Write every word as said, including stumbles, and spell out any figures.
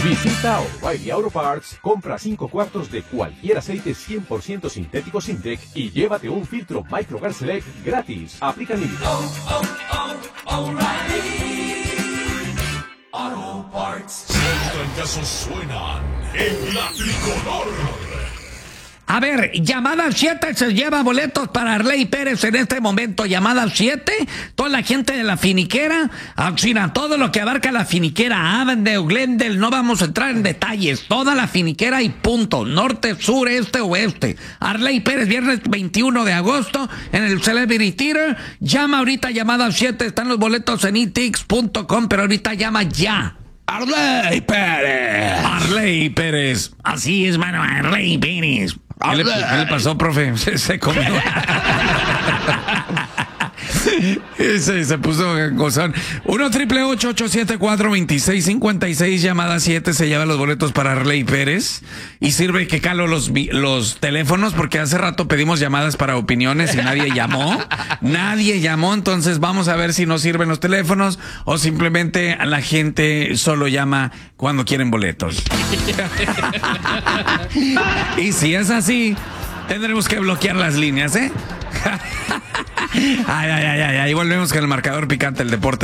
Visita O'Reilly Auto Parts, compra cinco cuartos de cualquier aceite cien por ciento sintético Sintec y llévate un filtro Microgar Select gratis. Aplica límites. Oh, oh, oh, O'Reilly Auto Parts. Los suenan en la tricolor. A ver, llamada siete se lleva boletos para Arley Pérez en este momento. Llamada siete, toda la gente de la finiquera, Auxina, todo lo que abarca la finiquera, Avondale, Glendale, no vamos a entrar en detalles. Toda la finiquera y punto. Norte, sur, este, oeste. Arley Pérez, viernes veintiuno de agosto en el Celebrity Theater. Llama ahorita, llamada siete, están los boletos en e tix punto com, pero ahorita llama ya. Arley Pérez. Arley Pérez. Así es, mano, Arley Pérez. ¿Qué le, ¿Qué le pasó, profe? Se, se comió. se, se puso gozón. uno triple ocho ocho siete cuatro dos seis cinco seis, llamada siete, se lleva los boletos para Arley Pérez. Y sirve que calo los, los teléfonos, porque hace rato pedimos llamadas para opiniones y nadie llamó. Nadie llamó, entonces vamos a ver si no sirven los teléfonos o simplemente la gente solo llama cuando quieren boletos. Y si es así, tendremos que bloquear las líneas, ¿eh? Ay, ay, ay, ay, ay. Volvemos con el marcador picante del deporte.